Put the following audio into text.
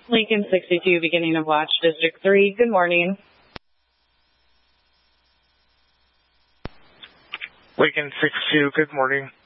Lincoln 62, beginning of watch, District 3. Good morning. Lincoln 62, good morning.